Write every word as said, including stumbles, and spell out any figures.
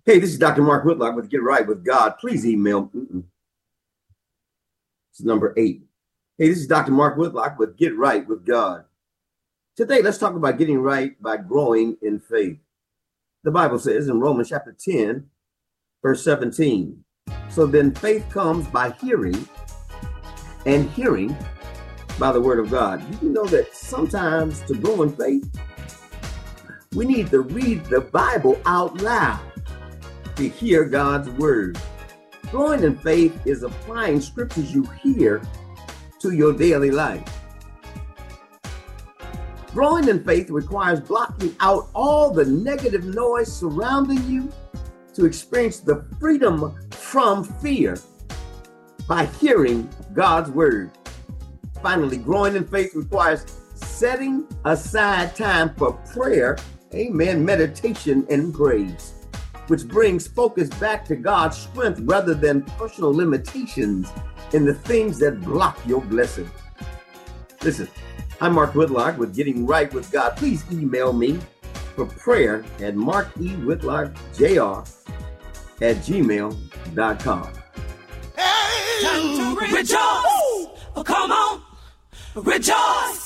Hey, this is Doctor Mark Whitlock with Get Right with God. Please email. Mm-mm. It's number eight. Hey, this is Doctor Mark Whitlock with Get Right with God. Today, let's talk about getting right by growing in faith. The Bible says in Romans chapter ten, verse seventeen, so then faith comes by hearing, and hearing by the word of God. You know that sometimes to grow in faith, we need to read the Bible out loud to hear God's word. Growing in faith is applying scriptures you hear to your daily life. Growing in faith requires blocking out all the negative noise surrounding you to experience the freedom from fear by hearing God's word. Finally, growing in faith requires setting aside time for prayer, amen, meditation, and praise, which brings focus back to God's strength rather than personal limitations in the things that block your blessing. Listen, I'm Mark Whitlock with Getting Right with God. Please email me for prayer at markwhitlockjr at gmail dot com. Hey, time to rejoice. Oh, come on, rejoice.